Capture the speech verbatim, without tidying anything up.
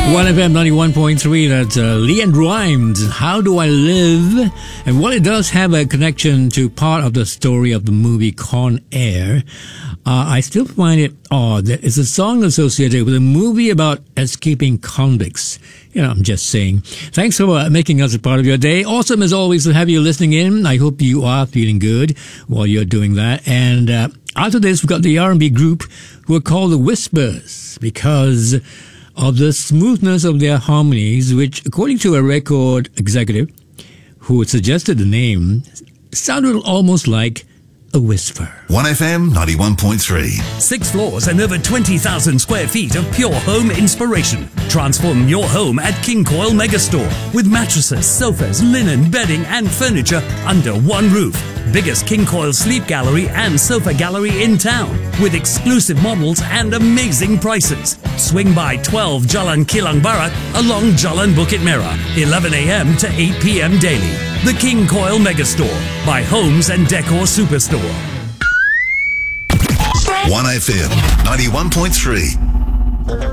one F M ninety-one point three, that's uh, Leanne Rimes, How Do I Live? And while it does have a connection to part of the story of the movie Con Air, uh, I still find it odd that it's a song associated with a movie about escaping convicts. You know, I'm just saying. Thanks for uh, making us a part of your day. Awesome as always to have you listening in. I hope you are feeling good while you're doing that. And uh, after this, we've got the R and B group who are called the Whispers because of the smoothness of their harmonies, which, according to a record executive who suggested the name, sounded almost like a whisper. one F M ninety-one point three. Six floors and over twenty thousand square feet of pure home inspiration. Transform your home at King Coil Megastore with mattresses, sofas, linen, bedding and furniture under one roof. Biggest King Coil sleep gallery and sofa gallery in town with exclusive models and amazing prices. Swing by twelve Jalan Kilang Barat along Jalan Bukit Merah, eleven a.m. to eight p.m. daily. The King Coil Megastore by Homes and Decor Superstore. one F M ninety-one point three.